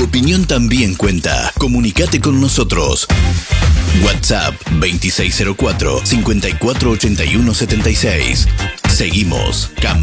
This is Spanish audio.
opinión también cuenta. Comunicate con nosotros. WhatsApp 2604-548176. Seguimos